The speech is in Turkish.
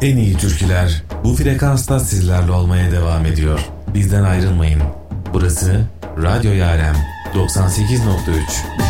En iyi türküler bu frekansta sizlerle olmaya devam ediyor. Bizden ayrılmayın. Burası Radyo Yarem 98.3.